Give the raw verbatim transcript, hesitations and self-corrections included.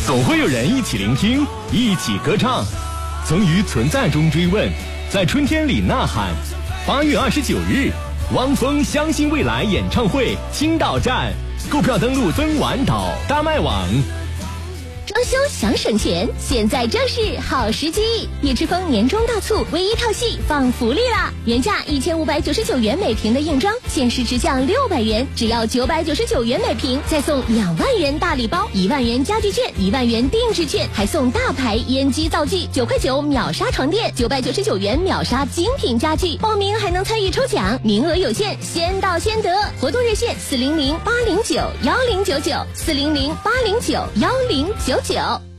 总会有人一起聆听，一起歌唱，从于存在中追问，在春天里呐喊。八月二十九日，汪峰相信未来演唱会青岛站，购票登录分晚岛大麦网。 装修想省钱，现在正是好时机！叶之峰年终大促，唯一套系放福利啦！原价一千五百九十九元每平的硬装，限时直降六百元，只要九百九十九元每平，再送两万元大礼包，一万元家具券，一万元定制券，还送大牌烟机灶具，九块九秒杀床垫，九百九十九元秒杀精品家具。报名还能参与抽奖，名额有限，先到先得。活动热线四零零八零九幺零九九，四零零八零九幺零九九。